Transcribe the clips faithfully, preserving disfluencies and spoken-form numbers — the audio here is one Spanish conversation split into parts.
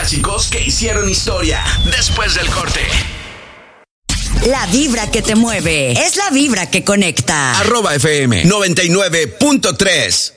Chicos que hicieron historia después del corte. La vibra que te mueve es la vibra que conecta. Arroba F M noventa y nueve punto tres.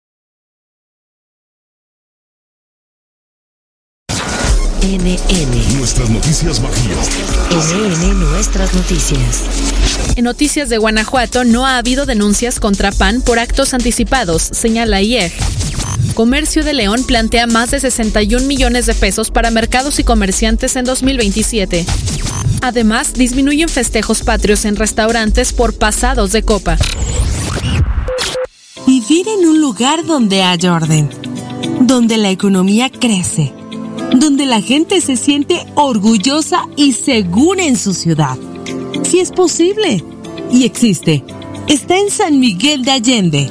N N. Nuestras noticias bajías. N N Nuestras noticias. En noticias de Guanajuato no ha habido denuncias contra P A N por actos anticipados, señala I E G. Comercio de León plantea más de sesenta y un millones de pesos para mercados y comerciantes en dos mil veintisiete. Además, disminuyen festejos patrios en restaurantes por pasados de copa. Vivir en un lugar donde haya orden, donde la economía crece, donde la gente se siente orgullosa y segura en su ciudad. Sí es posible y existe. Está en San Miguel de Allende.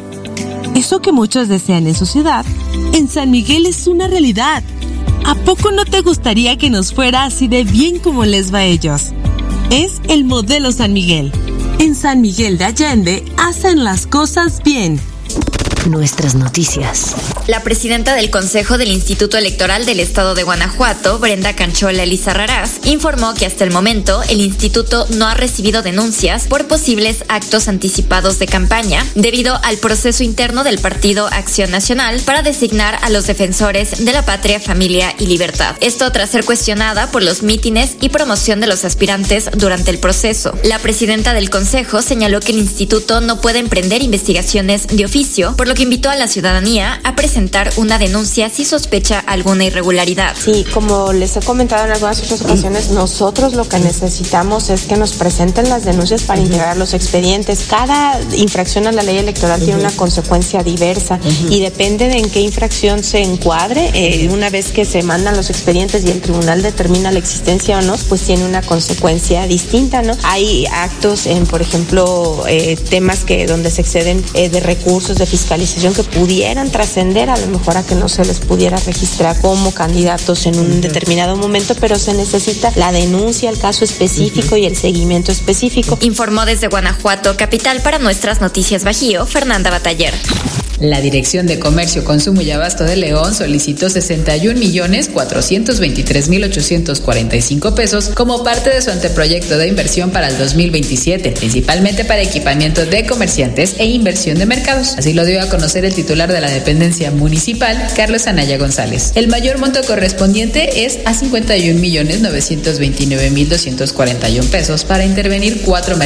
Eso que muchos desean en su ciudad, en San Miguel es una realidad. ¿A poco no te gustaría que nos fuera así de bien como les va a ellos? Es el modelo San Miguel. En San Miguel de Allende hacen las cosas bien. Nuestras noticias. La presidenta del Consejo del Instituto Electoral del Estado de Guanajuato, Brenda Canchola Elizarrarás, informó que hasta el momento el instituto no ha recibido denuncias por posibles actos anticipados de campaña debido al proceso interno del Partido Acción Nacional para designar a los defensores de la patria, familia y libertad. Esto tras ser cuestionada por los mítines y promoción de los aspirantes durante el proceso. La presidenta del Consejo señaló que el instituto no puede emprender investigaciones de oficio, por lo que invitó a la ciudadanía a presentar una denuncia si sospecha alguna irregularidad. Sí, como les he comentado en algunas otras ocasiones, nosotros lo que necesitamos es que nos presenten las denuncias para integrar los expedientes. Cada infracción a la ley electoral uh-huh. tiene una consecuencia diversa uh-huh. y depende de en qué infracción se encuadre. Eh, una vez que se mandan los expedientes y el tribunal determina la existencia o no, pues tiene una consecuencia distinta, ¿no? Hay actos en, por ejemplo, eh, temas que donde se exceden eh, de recursos de fiscalización que pudieran trascender a lo mejor a que no se les pudiera registrar como candidatos en un uh-huh. determinado momento, pero se necesita la denuncia, el caso específico uh-huh. y el seguimiento específico. Informó desde Guanajuato, capital para Nuestras Noticias Bajío, Fernanda Bataller. La Dirección de Comercio, Consumo y Abasto de León solicitó sesenta y un millones cuatrocientos veintitrés mil ochocientos cuarenta y cinco pesos como parte de su anteproyecto de inversión para el dos mil veintisiete, principalmente para equipamiento de comerciantes e inversión de mercados. Así lo dio a conocer el titular de la dependencia municipal, Carlos Anaya González. El mayor monto correspondiente es a cincuenta y un millones novecientos veintinueve mil doscientos cuarenta y un pesos para intervenir cuatro